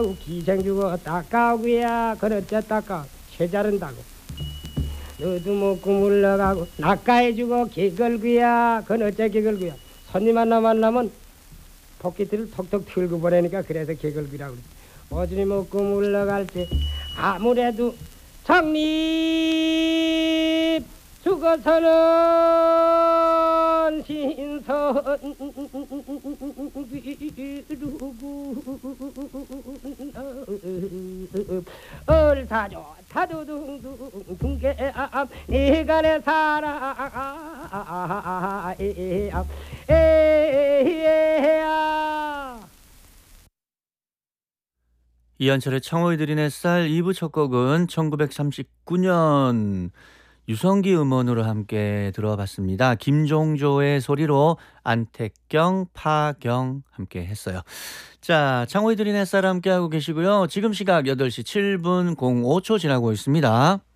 기생 주고 닦아오구야 그렇지 닦아 채 자른다고 너도 먹고 물러가고 낚아해주고 개걸구야 그건 어째 개걸구야 손님 하나 만나면 복귀들을 톡톡 틀고 보내니까 그래서 개걸구라고 그래. 어준이 먹고 물러갈 때 아무래도 장립 죽어서는 신선 비루구 얼사조 타두둥둥 둥개암 이간의 사랑 에야 이한철의 청어의 들인 햇살 2부 첫 곡은 1939년 유성기 음원으로 함께 들어봤습니다. 김종조의 소리로 안택경, 파경 함께 했어요. 자, 청어의 들인 햇살 함께하고 계시고요. 지금 시각 8시 7분 05초 지나고 있습니다.